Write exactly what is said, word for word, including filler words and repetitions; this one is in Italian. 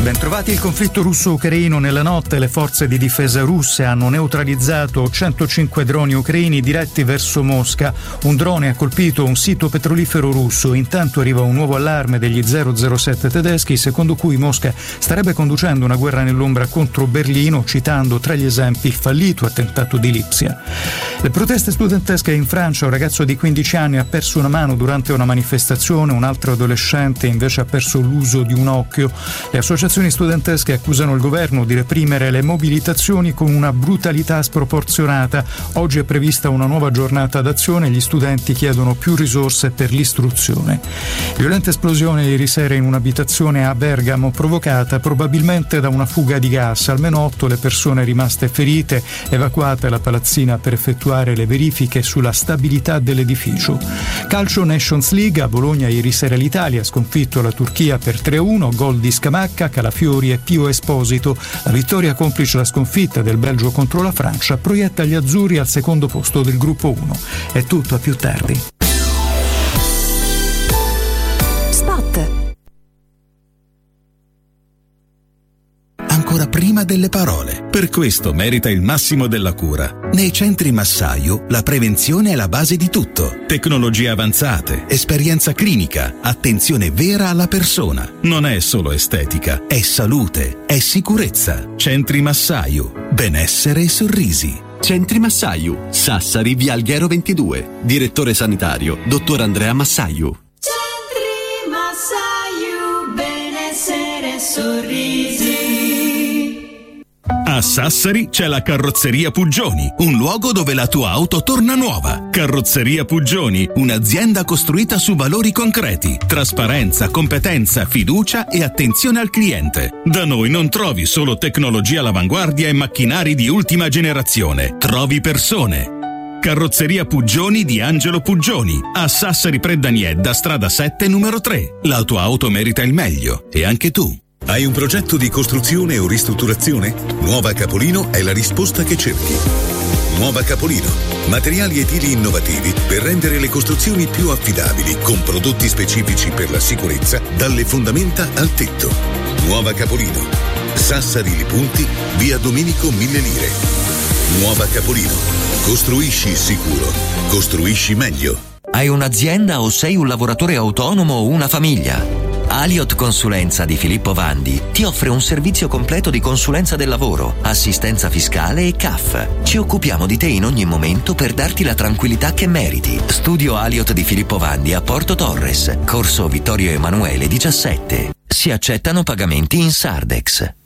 Bentrovati. Il conflitto russo-ucraino. Nella notte le forze di difesa russe hanno neutralizzato centocinque droni ucraini diretti verso Mosca. Un drone ha colpito un sito petrolifero russo. Intanto arriva un nuovo allarme degli zero zero sette tedeschi, secondo cui Mosca starebbe conducendo una guerra nell'ombra contro Berlino, citando tra gli esempi il fallito attentato di Lipsia. Le proteste studentesche in Francia. Un ragazzo di quindici anni ha perso una mano durante una manifestazione, un altro adolescente invece ha perso l'uso di un occhio. Le associazioni studentesche accusano il governo di reprimere le mobilitazioni con una brutalità sproporzionata. Oggi è prevista una nuova giornata d'azione e gli studenti chiedono più risorse per l'istruzione. Violenta esplosione ieri sera in un'abitazione a Bergamo, provocata probabilmente da una fuga di gas. Almeno otto le persone rimaste ferite, evacuate la palazzina per effettuare le verifiche sulla stabilità dell'edificio. Calcio Nations League. A Bologna ieri sera l'Italia ha sconfitto la Turchia per tre a uno, gol di Scamacca, Calafiori e Pio Esposito. La vittoria, complice la sconfitta del Belgio contro la Francia, proietta gli azzurri al secondo posto del gruppo uno. È tutto, a più tardi. Spot. Ancora prima delle parole. Per questo merita il massimo della cura. Nei centri Massaio la prevenzione è la base di tutto. Tecnologie avanzate, esperienza clinica, attenzione vera alla persona. Non è solo estetica, è salute, è sicurezza. Centri Massaio, benessere e sorrisi. Centri Massaio, Sassari, via Alghero ventidue. Direttore sanitario, dottor Andrea Massaio. Centri Massaio, benessere e sorrisi. A Sassari c'è la Carrozzeria Puggioni, un luogo dove la tua auto torna nuova. Carrozzeria Puggioni, un'azienda costruita su valori concreti, trasparenza, competenza, fiducia e attenzione al cliente. Da noi non trovi solo tecnologia all'avanguardia e macchinari di ultima generazione, trovi persone. Carrozzeria Puggioni di Angelo Puggioni, a Sassari Preddaniedda, strada sette, numero tre. La tua auto merita il meglio, e anche tu. Hai un progetto di costruzione o ristrutturazione? Nuova Capolino è la risposta che cerchi. Nuova Capolino. Materiali edili innovativi per rendere le costruzioni più affidabili, con prodotti specifici per la sicurezza, dalle fondamenta al tetto. Nuova Capolino. Sassari Li Punti, via Domenico Mille Lire. Nuova Capolino. Costruisci sicuro. Costruisci meglio. Hai un'azienda o sei un lavoratore autonomo o una famiglia? Aliot Consulenza di Filippo Vandi ti offre un servizio completo di consulenza del lavoro, assistenza fiscale e C A F. Ci occupiamo di te in ogni momento per darti la tranquillità che meriti. Studio Aliot di Filippo Vandi a Porto Torres, corso Vittorio Emanuele diciassette. Si accettano pagamenti in Sardex.